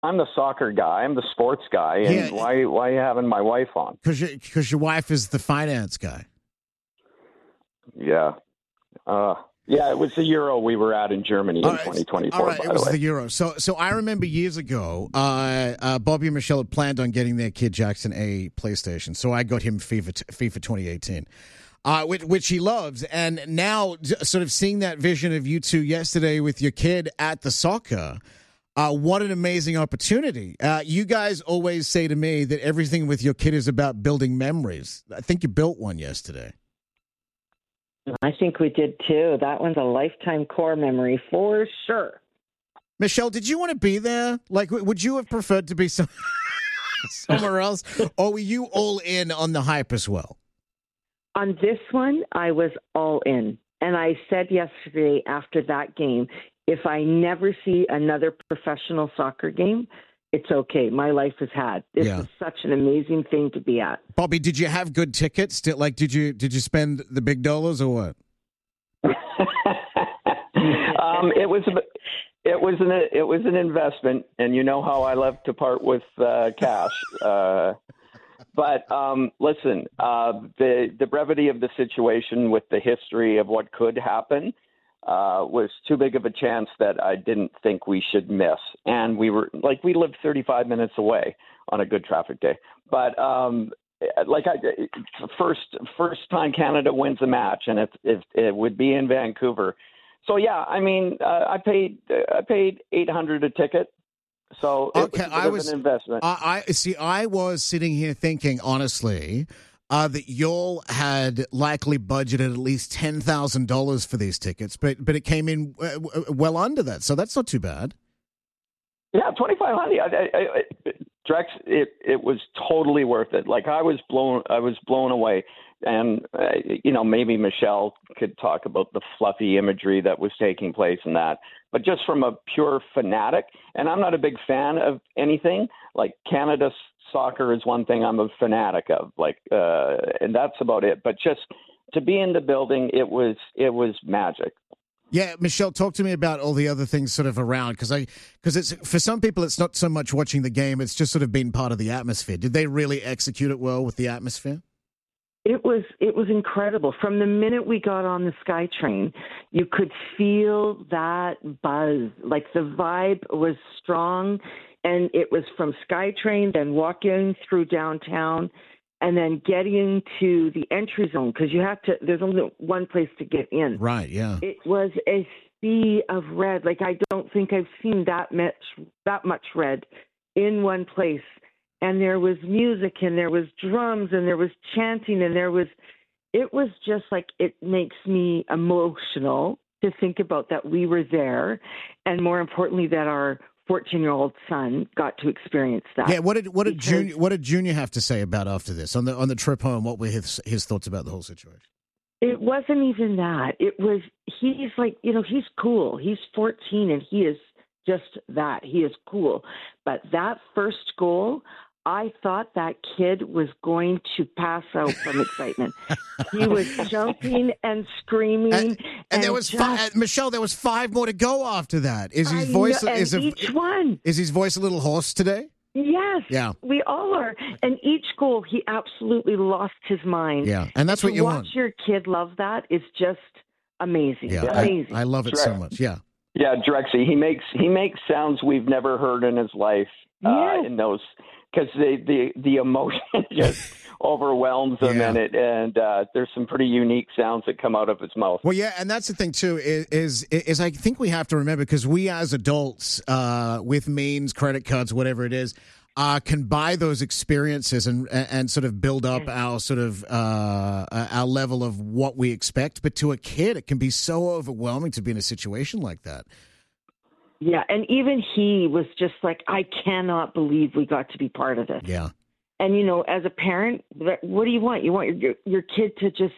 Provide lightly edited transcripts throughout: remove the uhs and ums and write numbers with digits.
I'm the soccer guy. I'm the sports guy. And Yeah. why are you having my wife on? Because your wife is the finance guy. Yeah. Yeah, it was the Euro we were at in Germany in 2024, All right, by it was the way. the Euro. So I remember years ago, Bobby and Michelle had planned on getting their kid Jackson a PlayStation. So I got him FIFA 2018. Which he loves. And now sort of seeing that vision of you two yesterday with your kid at the soccer, what an amazing opportunity. You guys always say to me that everything with your kid is about building memories. I think you built one yesterday. I think we did too. That one's a lifetime core memory for sure. Michelle, did you want to be there? Like, would you have preferred to be somewhere else? Or were you all in on the hype as well? On this one, I was all in. And I said yesterday after that game, if I never see another professional soccer game, it's okay. My life is had. This is such an amazing thing to be at. Bobby, did you have good tickets? Did you spend the big dollars or what? It was an investment, and you know how I love to part with cash. But listen, the brevity of the situation with the history of what could happen was too big of a chance that I didn't think we should miss. And we lived 35 minutes away on a good traffic day. But first time Canada wins a match, and it would be in Vancouver. So yeah, I mean, I paid $800 a ticket. So it was an investment. I was sitting here thinking, honestly, that y'all had likely budgeted at least $10,000 for these tickets, but it came in well under that, so that's not too bad. Yeah, $2,500. Drex, it was totally worth it. Like I was blown away, and maybe Michelle could talk about the fluffy imagery that was taking place in that. But just from a pure fanatic, and I'm not a big fan of anything like Canada soccer is one thing I'm a fanatic of, and that's about it. But just to be in the building, it was magic. Yeah, Michelle, talk to me about all the other things sort of around, because it's for some people it's not so much watching the game; it's just sort of being part of the atmosphere. Did they really execute it well with the atmosphere? It was incredible. From the minute we got on the SkyTrain, you could feel that buzz. Like the vibe was strong, and it was from SkyTrain, then walking through downtown, and then getting to the entry zone, because there's only one place to get in. Right, yeah. It was a sea of red. Like I don't think I've seen that much red in one place. And there was music, and there was drums, and there was chanting, and it was just like, it makes me emotional to think about that we were there, and more importantly, that our 14-year-old son got to experience that. Yeah, what did Junior have to say about after this on the trip home? What were his thoughts about the whole situation? It wasn't even that. It was, he's like, he's cool. He's 14, and he is just that. He is cool. But that first goal, I thought that kid was going to pass out from excitement. He was jumping and screaming. And there was Michelle, there was 5 more to go after that. Is his voice is his voice a little hoarse today? Yes. Yeah. We all are. And each goal, he absolutely lost his mind. Yeah. And that's what you want. To watch your kid love that is just amazing. Yeah. Amazing. I love it so much. Yeah. Yeah, Drexy, he makes sounds we've never heard in his life in those, because the emotion just overwhelms him, and there's some pretty unique sounds that come out of his mouth. Well, yeah, and that's the thing too is I think we have to remember, because we as adults with means, credit cards, whatever it is, can buy those experiences and sort of build up our sort of our level of what we expect. But to a kid, it can be so overwhelming to be in a situation like that. Yeah, and even he was just like, I cannot believe we got to be part of this. Yeah. And, as a parent, what do you want? You want your kid to just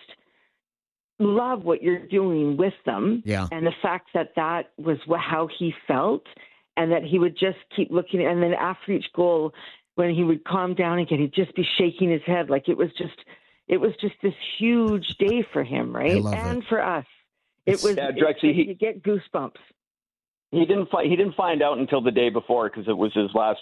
love what you're doing with them. Yeah. And the fact that was how he felt, and that he would just keep looking. And then after each goal, when he would calm down again, he'd just be shaking his head. Like it was just this huge day for him, right? And for us. It was, Drexy, you get goosebumps. He didn't find out until the day before because it was his last